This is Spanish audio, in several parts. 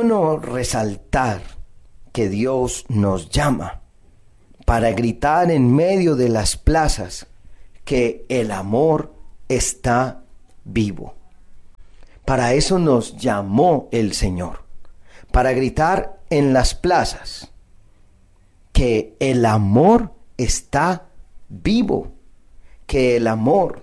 bueno resaltar que Dios nos llama para gritar en medio de las plazas que el amor está vivo. Para eso nos llamó el Señor, para gritar en las plazas que el amor está vivo, que el amor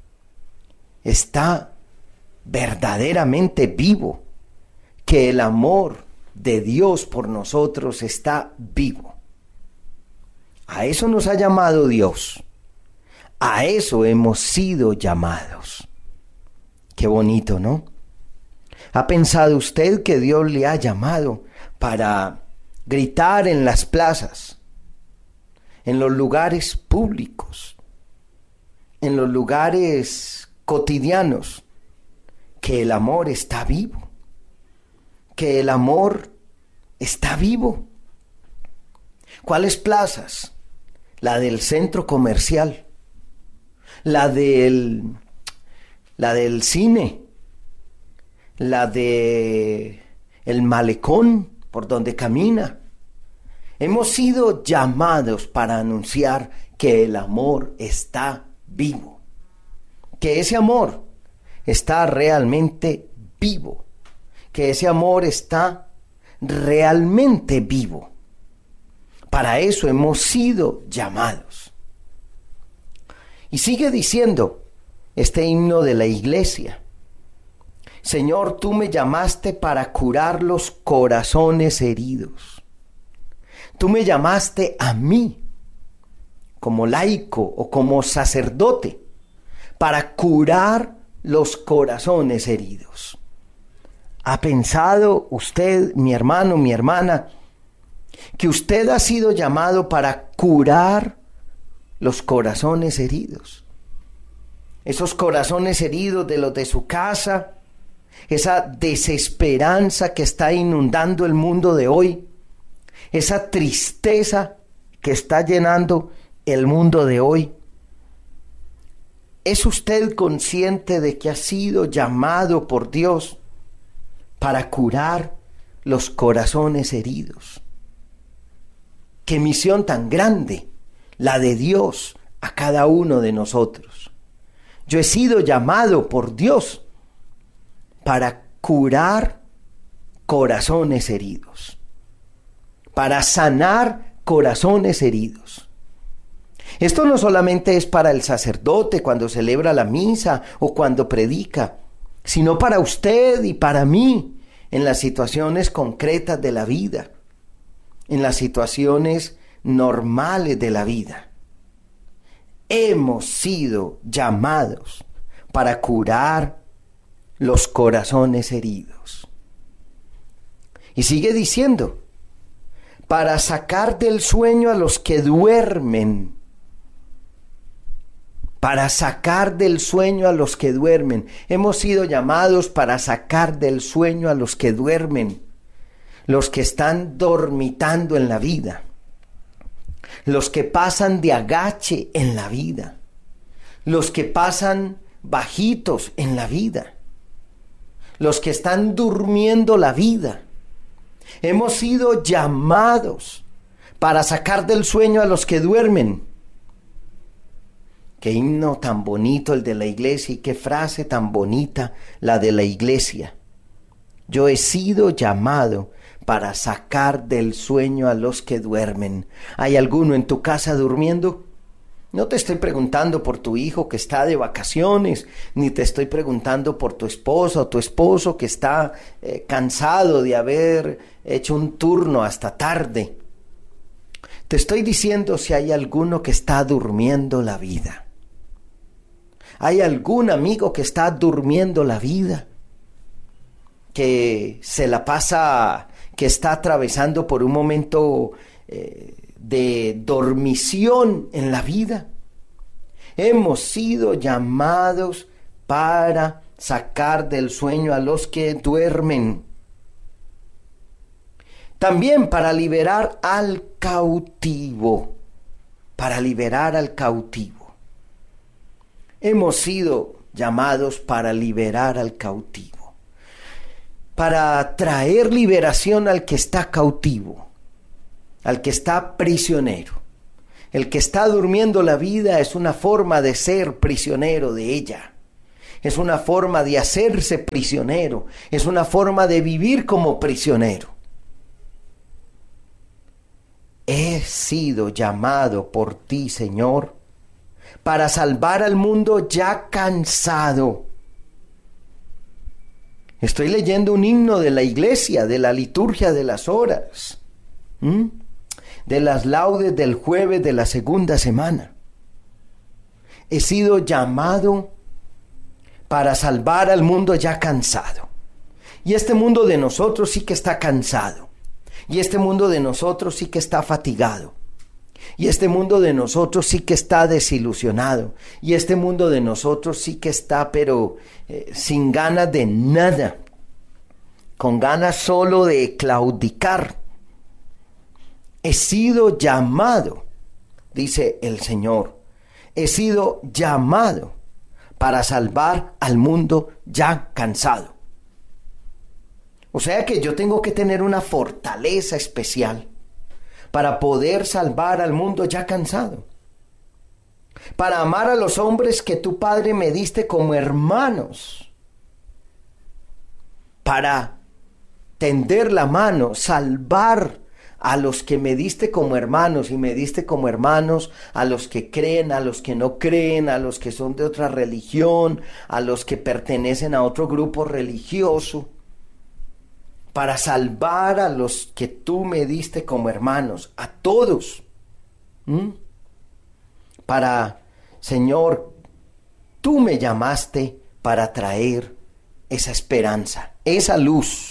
está verdaderamente vivo, que el amor de Dios por nosotros está vivo. A eso nos ha llamado Dios. A eso hemos sido llamados. Qué bonito, ¿no? ¿Ha pensado usted que Dios le ha llamado para gritar en las plazas, en los lugares públicos, en los lugares cotidianos, que el amor está vivo, que el amor está vivo? ¿Cuáles plazas? La del centro comercial, la del cine, la de el malecón por donde camina. Hemos sido llamados para anunciar que el amor está vivo, que ese amor está realmente vivo, que ese amor está realmente vivo. Para eso hemos sido llamados. Y sigue diciendo este himno de la iglesia: Señor, tú me llamaste para curar los corazones heridos. Tú me llamaste a mí, como laico o como sacerdote, para curar los corazones heridos. ¿Ha pensado usted, mi hermano, mi hermana, que usted ha sido llamado para curar los corazones heridos? Esos corazones heridos de los de su casa, esa desesperanza que está inundando el mundo de hoy, esa tristeza que está llenando el mundo de hoy. ¿Es usted consciente de que ha sido llamado por Dios para curar los corazones heridos? ¡Qué misión tan grande la de Dios a cada uno de nosotros! Yo he sido llamado por Dios para curar corazones heridos, para sanar corazones heridos. Esto no solamente es para el sacerdote cuando celebra la misa o cuando predica, sino para usted y para mí en las situaciones concretas de la vida, en las situaciones normales de la vida. Hemos sido llamados para curar los corazones heridos. Y sigue diciendo, para sacar del sueño a los que duermen. Para sacar del sueño a los que duermen. Hemos sido llamados para sacar del sueño a los que duermen. Los que están dormitando en la vida. Los que pasan de agache en la vida. Los que pasan bajitos en la vida. Los que están durmiendo la vida. Hemos sido llamados para sacar del sueño a los que duermen. Qué himno tan bonito el de la iglesia y qué frase tan bonita la de la iglesia. Yo he sido llamado para sacar del sueño a los que duermen. ¿Hay alguno en tu casa durmiendo? No te estoy preguntando por tu hijo que está de vacaciones, ni te estoy preguntando por tu esposa o tu esposo que está cansado de haber hecho un turno hasta tarde. Te estoy diciendo si hay alguno que está durmiendo la vida. ¿Hay algún amigo que está durmiendo la vida? Que se la pasa, que está atravesando por un momento de dormición en la vida. Hemos sido llamados para sacar del sueño a los que duermen. También para liberar al cautivo. Para liberar al cautivo. Hemos sido llamados para liberar al cautivo. para traer liberación al que está cautivo, al que está prisionero. El que está durmiendo la vida es una forma de ser prisionero de ella. Es una forma de hacerse prisionero. Es una forma de vivir como prisionero. He sido llamado por ti, Señor, para salvar al mundo ya cansado. Estoy leyendo un himno de la iglesia, de la liturgia de las horas, de las laudes del jueves de la segunda semana. He sido llamado para salvar al mundo ya cansado. Y este mundo de nosotros sí que está cansado. Y este mundo de nosotros sí que está fatigado. Y este mundo de nosotros sí que está desilusionado. Y este mundo de nosotros sí que está, pero sin ganas de nada. Con ganas solo de claudicar. He sido llamado, dice el Señor. He sido llamado para salvar al mundo ya cansado. O sea que yo tengo que tener una fortaleza especial para poder salvar al mundo ya cansado. Para amar a los hombres que tu Padre me diste como hermanos. Para tender la mano, salvar a los que me diste como hermanos, y me diste como hermanos a los que creen, a los que no creen, a los que son de otra religión, a los que pertenecen a otro grupo religioso. Para salvar a los que tú me diste como hermanos, a todos. Para, Señor, tú me llamaste para traer esa esperanza, esa luz.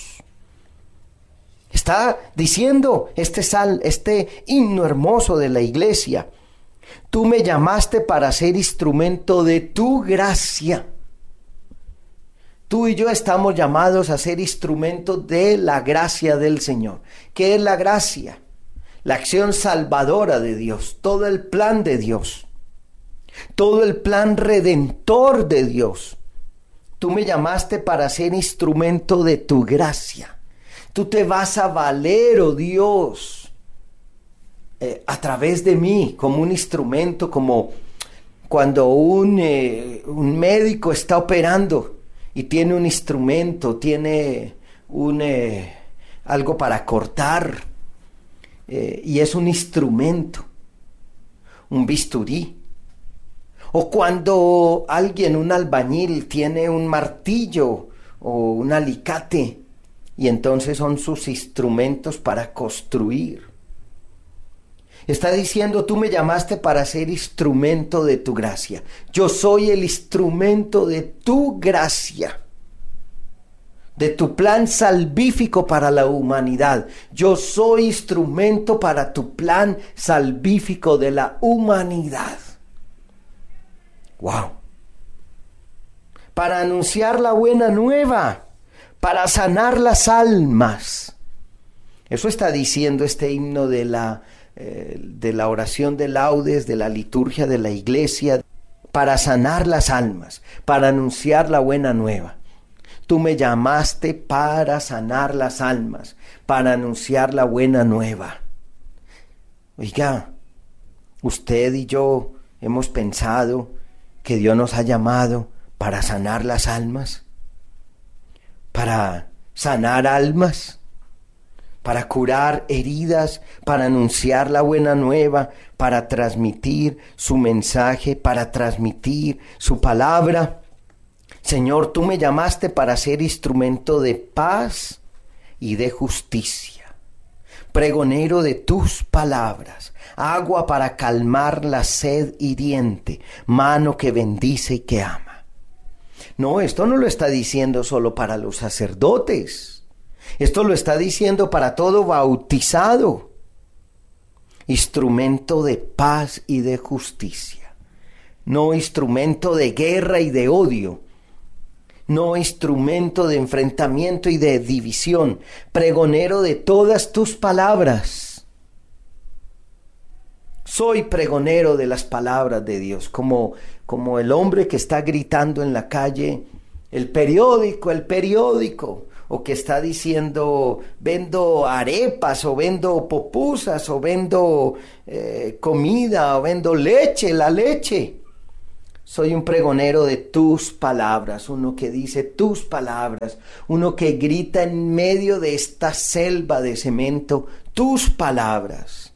Está diciendo este himno hermoso de la iglesia. Tú me llamaste para ser instrumento de tu gracia. Tú y yo estamos llamados a ser instrumentos de la gracia del Señor. ¿Qué es la gracia? La acción salvadora de Dios, todo el plan de Dios, todo el plan redentor de Dios. Tú me llamaste para ser instrumento de tu gracia. Tú te vas a valer, oh Dios, a través de mí, como un instrumento, como cuando un médico está operando y tiene un instrumento, tiene algo para cortar, y es un instrumento, un bisturí. O cuando un albañil, tiene un martillo o un alicate, y entonces son sus instrumentos para construir. Está diciendo, tú me llamaste para ser instrumento de tu gracia. Yo soy el instrumento de tu gracia, de tu plan salvífico para la humanidad. Yo soy instrumento para tu plan salvífico de la humanidad. ¡Wow! Para anunciar la buena nueva, para sanar las almas. Eso está diciendo este himno de la oración de laudes, de la liturgia de la iglesia, para sanar las almas, para anunciar la buena nueva. Tú me llamaste para sanar las almas, para anunciar la buena nueva. Oiga, usted y yo hemos pensado que Dios nos ha llamado para sanar las almas, para sanar almas, para curar heridas, para anunciar la buena nueva, para transmitir su mensaje, para transmitir su palabra. Señor, tú me llamaste para ser instrumento de paz y de justicia, pregonero de tus palabras, agua para calmar la sed hiriente, mano que bendice y que ama. No, esto no lo está diciendo solo para los sacerdotes. Esto lo está diciendo para todo bautizado. Instrumento de paz y de justicia. No instrumento de guerra y de odio. No instrumento de enfrentamiento y de división. Pregonero de todas tus palabras. Soy pregonero de las palabras de Dios, como el hombre que está gritando en la calle, el periódico, o que está diciendo vendo arepas o vendo pupusas o vendo comida o vendo leche, la leche. Soy un pregonero de tus palabras, uno que dice tus palabras, uno que grita en medio de esta selva de cemento tus palabras.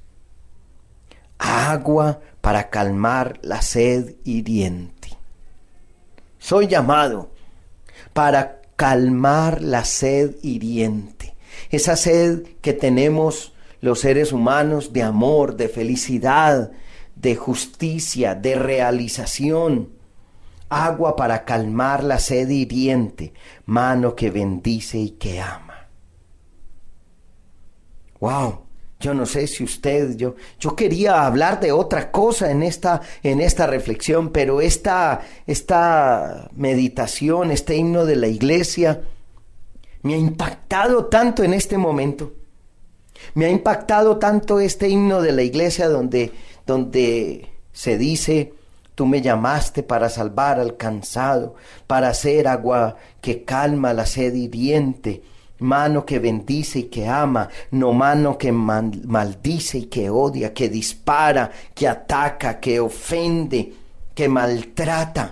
Agua para calmar la sed hiriente. Soy llamado para calmar la sed hiriente. Esa sed que tenemos los seres humanos de amor, de felicidad, de justicia, de realización. Agua para calmar la sed hiriente, mano que bendice y que ama. Wow, yo no sé si yo quería hablar de otra cosa en esta reflexión, pero esta meditación, este himno de la iglesia, me ha impactado tanto en este momento. Me ha impactado tanto este himno de la iglesia donde se dice: tú me llamaste para salvar al cansado, para hacer agua que calma la sed hiriente, mano que bendice y que ama, no mano que maldice y que odia, que dispara, que ataca, que ofende, que maltrata.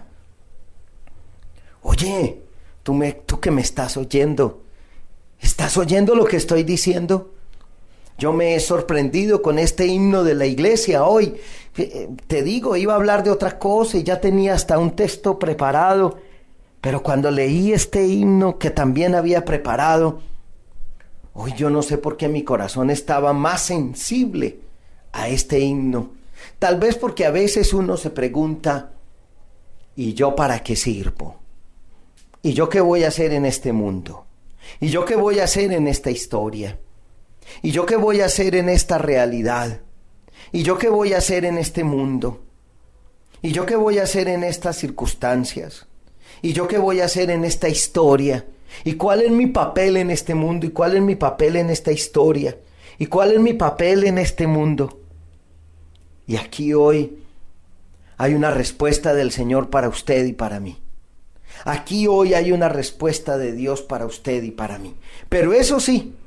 Oye, tú que me estás oyendo, ¿estás oyendo lo que estoy diciendo? Yo me he sorprendido con este himno de la iglesia hoy. Te digo, iba a hablar de otra cosa y ya tenía hasta un texto preparado. Pero cuando leí este himno que también había preparado, hoy yo no sé por qué mi corazón estaba más sensible a este himno. Tal vez porque a veces uno se pregunta: ¿y yo para qué sirvo? ¿Y yo qué voy a hacer en este mundo? ¿Y yo qué voy a hacer en esta historia? ¿Y yo qué voy a hacer en esta realidad? ¿Y yo qué voy a hacer en este mundo? ¿Y yo qué voy a hacer en estas circunstancias? ¿Y yo qué voy a hacer en esta historia? ¿Y cuál es mi papel en este mundo? ¿Y cuál es mi papel en esta historia? ¿Y cuál es mi papel en este mundo? Y aquí hoy hay una respuesta del Señor para usted y para mí. Aquí hoy hay una respuesta de Dios para usted y para mí. Pero eso sí,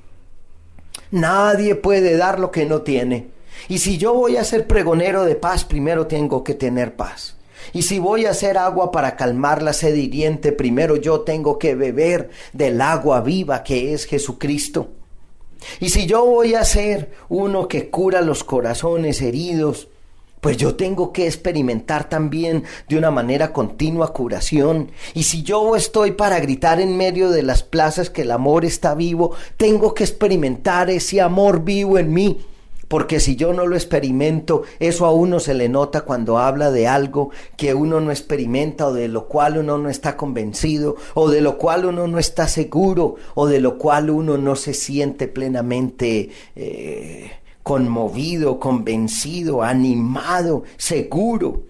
nadie puede dar lo que no tiene. Y si yo voy a ser pregonero de paz, primero tengo que tener paz. Y si voy a hacer agua para calmar la sed hiriente, primero yo tengo que beber del agua viva que es Jesucristo. Y si yo voy a ser uno que cura los corazones heridos, pues yo tengo que experimentar también de una manera continua curación. Y si yo estoy para gritar en medio de las plazas que el amor está vivo, tengo que experimentar ese amor vivo en mí. Porque si yo no lo experimento, eso a uno se le nota cuando habla de algo que uno no experimenta, o de lo cual uno no está convencido, o de lo cual uno no está seguro, o de lo cual uno no se siente plenamente conmovido, convencido, animado, seguro.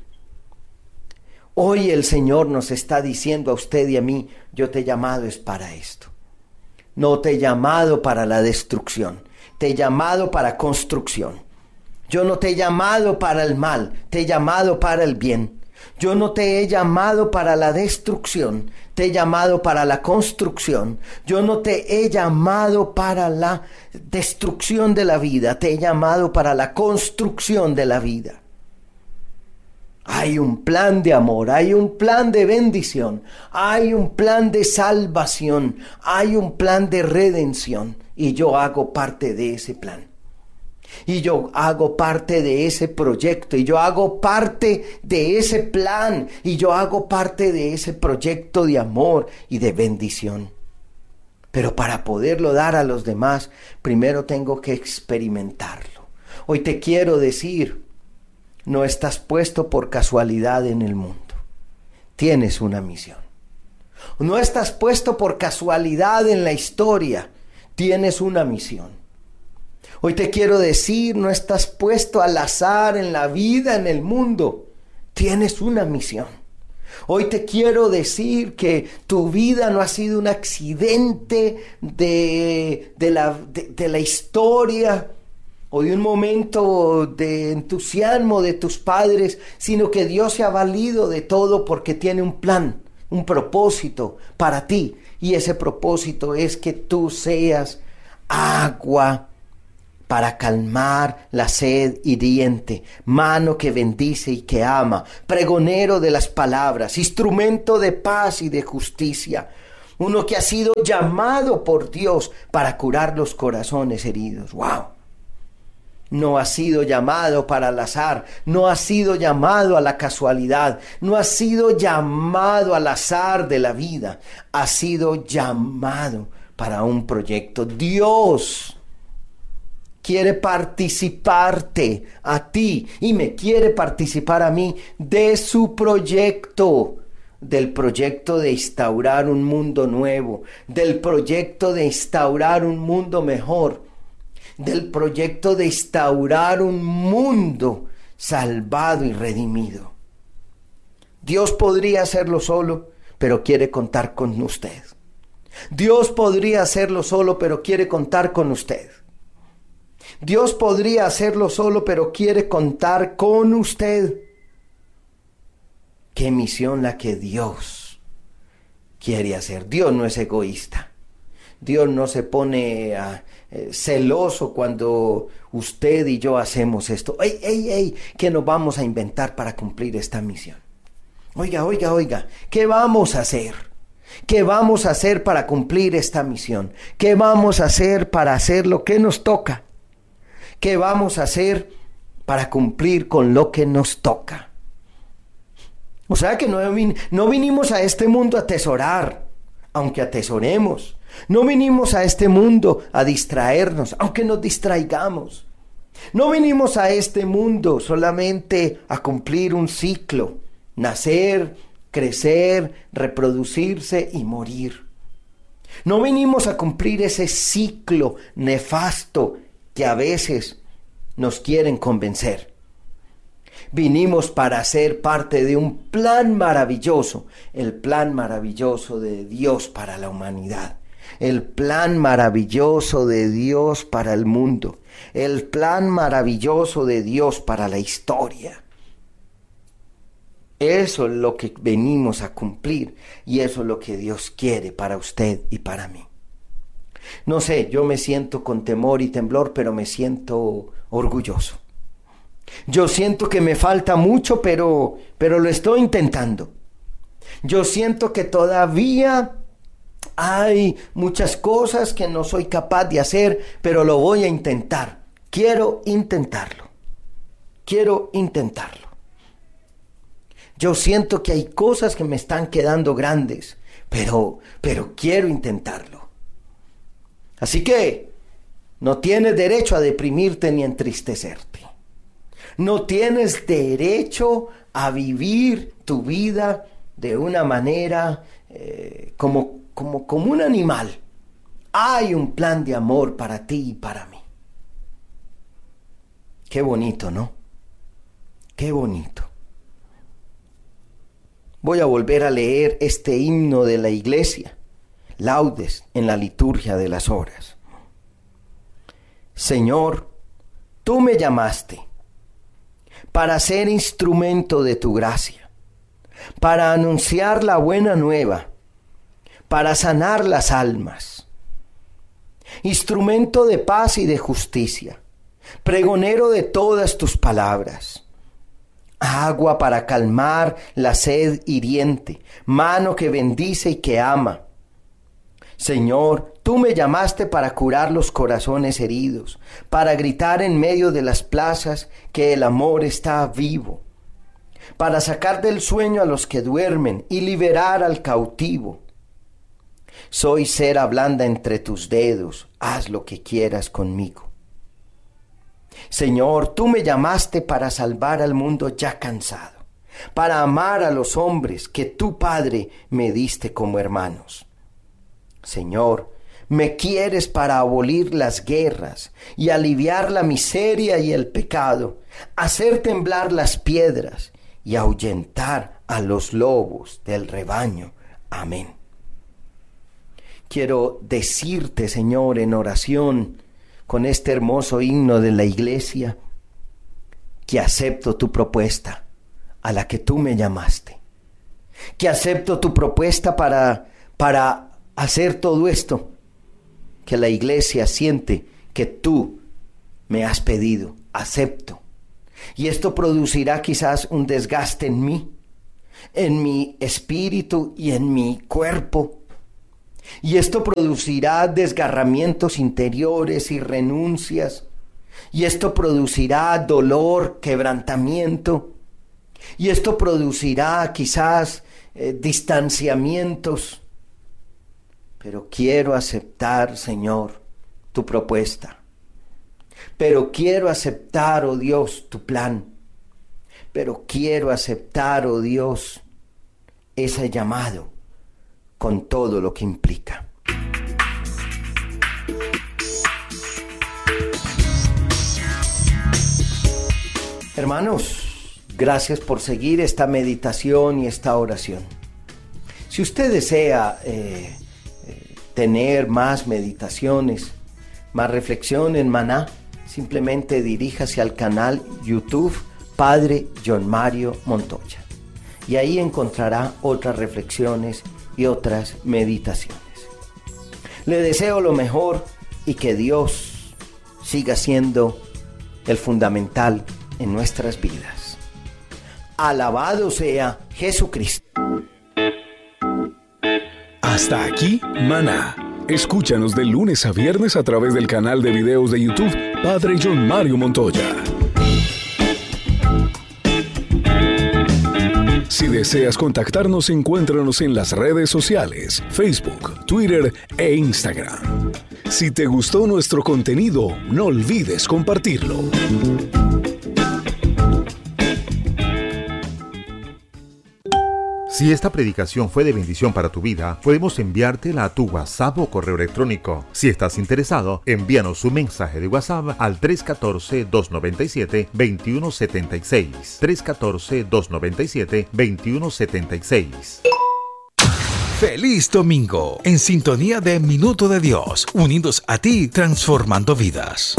Hoy el Señor nos está diciendo a usted y a mí: yo te he llamado es para esto. No te he llamado para la destrucción. Te he llamado para construcción. Yo no te he llamado para el mal, te he llamado para el bien. Yo no te he llamado para la destrucción, te he llamado para la construcción. Yo no te he llamado para la destrucción de la vida, te he llamado para la construcción de la vida. Hay un plan de amor, hay un plan de bendición, hay un plan de salvación, hay un plan de redención. Y yo hago parte de ese plan. Y yo hago parte de ese proyecto. Y yo hago parte de ese plan. Y yo hago parte de ese proyecto de amor y de bendición. Pero para poderlo dar a los demás, primero tengo que experimentarlo. Hoy te quiero decir: no estás puesto por casualidad en el mundo. Tienes una misión. No estás puesto por casualidad en la historia. Tienes una misión. Hoy te quiero decir: no estás puesto al azar en la vida, en el mundo. Tienes una misión. Hoy te quiero decir que tu vida no ha sido un accidente de la historia, o de un momento de entusiasmo de tus padres, sino que Dios se ha valido de todo porque tiene un plan, un propósito para ti. Y ese propósito es que tú seas agua para calmar la sed hiriente, mano que bendice y que ama, pregonero de las palabras, instrumento de paz y de justicia, uno que ha sido llamado por Dios para curar los corazones heridos. ¡Wow! No ha sido llamado para el azar, no ha sido llamado a la casualidad, no ha sido llamado al azar de la vida, ha sido llamado para un proyecto. Dios quiere participarte a ti y me quiere participar a mí de su proyecto, del proyecto de instaurar un mundo nuevo, del proyecto de instaurar un mundo mejor, del proyecto de instaurar un mundo salvado y redimido. Dios podría hacerlo solo, pero quiere contar con usted. Dios podría hacerlo solo, pero quiere contar con usted. Dios podría hacerlo solo, pero quiere contar con usted. Qué misión la que Dios quiere hacer. Dios no es egoísta. Dios no se pone celoso cuando usted y yo hacemos esto. ¡Ey! ¿Qué nos vamos a inventar para cumplir esta misión? Oiga, ¿qué vamos a hacer? ¿Qué vamos a hacer para cumplir esta misión? ¿Qué vamos a hacer para hacer lo que nos toca? ¿Qué vamos a hacer para cumplir con lo que nos toca? O sea que no vinimos a este mundo a atesorar, aunque atesoremos. No vinimos a este mundo a distraernos, aunque nos distraigamos. No vinimos a este mundo solamente a cumplir un ciclo, nacer, crecer, reproducirse y morir. No vinimos a cumplir ese ciclo nefasto que a veces nos quieren convencer. Vinimos para ser parte de un plan maravilloso, el plan maravilloso de Dios para la humanidad, el plan maravilloso de Dios para el mundo, el plan maravilloso de Dios para la historia. Eso es lo que venimos a cumplir y eso es lo que Dios quiere para usted y para mí. No sé, yo me siento con temor y temblor, pero me siento orgulloso. Yo siento que me falta mucho, pero lo estoy intentando. Yo siento que todavía hay muchas cosas que no soy capaz de hacer, pero lo voy a intentar. Quiero intentarlo. Yo siento que hay cosas que me están quedando grandes, pero quiero intentarlo. Así que no tienes derecho a deprimirte ni a entristecerte. No tienes derecho a vivir tu vida de una manera como un animal. Hay un plan de amor para ti y para mí. Qué bonito, ¿no? Qué bonito. Voy a volver a leer este himno de la iglesia, laudes en la liturgia de las horas. Señor, tú me llamaste para ser instrumento de tu gracia, para anunciar la buena nueva, para sanar las almas, instrumento de paz y de justicia, pregonero de todas tus palabras, agua para calmar la sed hiriente, mano que bendice y que ama. Señor, tú me llamaste para curar los corazones heridos, para gritar en medio de las plazas que el amor está vivo, para sacar del sueño a los que duermen y liberar al cautivo. Soy cera blanda entre tus dedos, haz lo que quieras conmigo. Señor, tú me llamaste para salvar al mundo ya cansado, para amar a los hombres que tú, Padre, me diste como hermanos. Señor, me quieres para abolir las guerras y aliviar la miseria y el pecado, hacer temblar las piedras y ahuyentar a los lobos del rebaño. Amén. Quiero decirte, Señor, en oración con este hermoso himno de la iglesia, que acepto tu propuesta a la que tú me llamaste, que acepto tu propuesta para hacer todo esto que la iglesia siente que tú me has pedido. Acepto. Y esto producirá quizás un desgaste en mí, en mi espíritu y en mi cuerpo. Y esto producirá desgarramientos interiores y renuncias. Y esto producirá dolor, quebrantamiento. Y esto producirá quizás distanciamientos. Pero quiero aceptar, Señor, tu propuesta. Pero quiero aceptar, oh Dios, tu plan. Pero quiero aceptar, oh Dios, ese llamado con todo lo que implica. Hermanos, gracias por seguir esta meditación y esta oración. Si usted desea tener más meditaciones, más reflexión en Maná, simplemente diríjase al canal YouTube Padre John Mario Montoya. Y ahí encontrará otras reflexiones y otras meditaciones. Le deseo lo mejor y que Dios siga siendo el fundamental en nuestras vidas. Alabado sea Jesucristo. Hasta aquí, Maná. Escúchanos de lunes a viernes a través del canal de videos de YouTube Padre John Mario Montoya. Si deseas contactarnos, encuéntranos en las redes sociales, Facebook, Twitter e Instagram. Si te gustó nuestro contenido, no olvides compartirlo. Si esta predicación fue de bendición para tu vida, podemos enviártela a tu WhatsApp o correo electrónico. Si estás interesado, envíanos un mensaje de WhatsApp al 314-297-2176. 314-297-2176. ¡Feliz domingo! En sintonía de Minuto de Dios, unidos a ti, transformando vidas.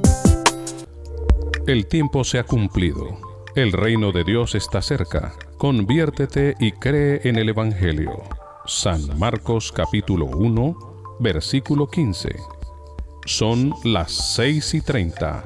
El tiempo se ha cumplido. El reino de Dios está cerca. Conviértete y cree en el Evangelio. San Marcos capítulo 1, versículo 15. Son las 6:30.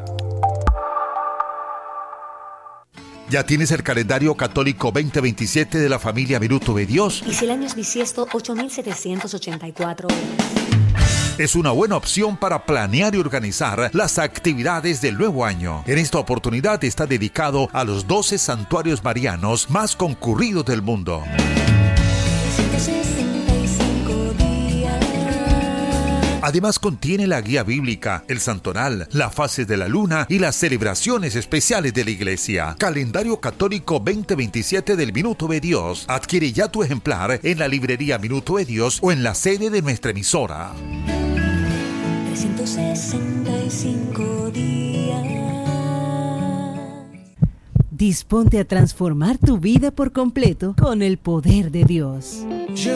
¿Ya tienes el calendario católico 2027 de la familia Minuto de Dios? Y si el año es bisiesto, 8.784 horas. Es una buena opción para planear y organizar las actividades del nuevo año. En esta oportunidad está dedicado a los 12 santuarios marianos más concurridos del mundo. 365 días. Además contiene la guía bíblica, el santoral, la fase de la luna y las celebraciones especiales de la iglesia. Calendario católico 2027 del Minuto de Dios. Adquiere ya tu ejemplar en la librería Minuto de Dios o en la sede de nuestra emisora. 365 días. Disponte a transformar tu vida por completo con el poder de Dios.